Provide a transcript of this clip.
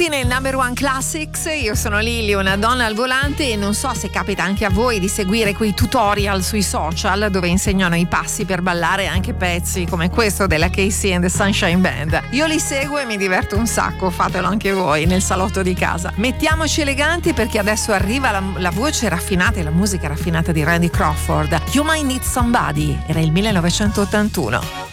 Nel Number One Classics, io sono Lily, una donna al volante, e non so se capita anche a voi di seguire quei tutorial sui social dove insegnano i passi per ballare anche pezzi come questo della Casey and the Sunshine Band. Io li seguo e mi diverto un sacco, fatelo anche voi nel salotto di casa. Mettiamoci eleganti perché adesso arriva la voce raffinata e la musica raffinata di Randy Crawford. You Might Need Somebody, era il 1981.